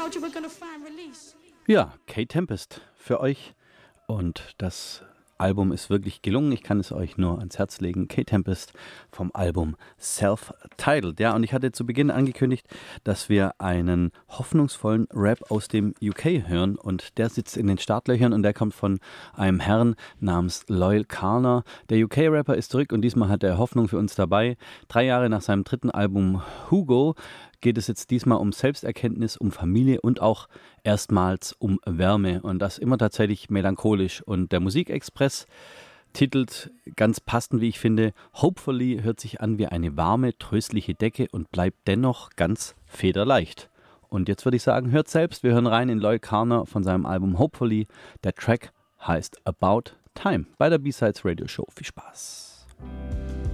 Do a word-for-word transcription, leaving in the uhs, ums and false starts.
Ja, Kate Tempest für euch und das Album ist wirklich gelungen. Ich kann es euch nur ans Herz legen. Kate Tempest vom Album Self-Titled. Ja, und ich hatte zu Beginn angekündigt, dass wir einen hoffnungsvollen Rap aus dem U K hören und der sitzt in den Startlöchern und der kommt von einem Herrn namens Loyle Carner. Der U K-Rapper ist zurück und diesmal hat er Hoffnung für uns dabei. Drei Jahre nach seinem dritten Album Hugo geht es jetzt diesmal um Selbsterkenntnis, um Familie und auch erstmals um Wärme und das immer tatsächlich melancholisch. Und der Musikexpress titelt ganz passend, wie ich finde, Hopefully hört sich an wie eine warme, tröstliche Decke und bleibt dennoch ganz federleicht. Und jetzt würde ich sagen, hört selbst, wir hören rein in Loyle Carner von seinem Album Hopefully. Der Track heißt About Time bei der B-Sides Radio Show. Viel Spaß.